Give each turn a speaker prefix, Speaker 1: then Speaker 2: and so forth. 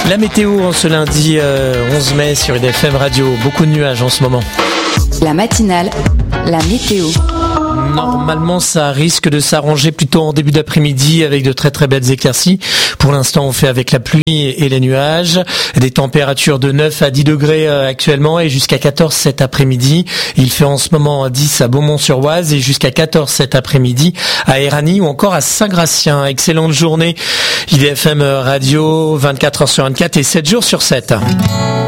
Speaker 1: La météo en ce lundi 11 mai sur IDFM Radio. Beaucoup de nuages en ce moment.
Speaker 2: La matinale, la météo.
Speaker 1: Normalement, ça risque de s'arranger plutôt en début d'après-midi avec de très très belles éclaircies. Pour l'instant, on fait avec la pluie et les nuages. Des températures de 9 à 10 degrés actuellement et jusqu'à 14 cet après-midi. Il fait en ce moment 10 à Beaumont-sur-Oise et jusqu'à 14 cet après-midi à Éragny ou encore à Saint-Gratien. Excellente journée. IDFM Radio, 24h sur 24 et 7 jours sur 7.